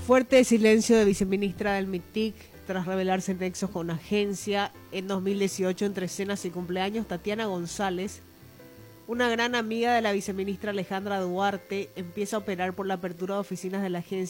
Fuerte silencio de viceministra del MITIC tras revelarse nexos con agencia. En 2018, entre cenas y cumpleaños, Tatiana González, una gran amiga de la viceministra Alejandra Duarte, empieza a operar por la apertura de oficinas de la agencia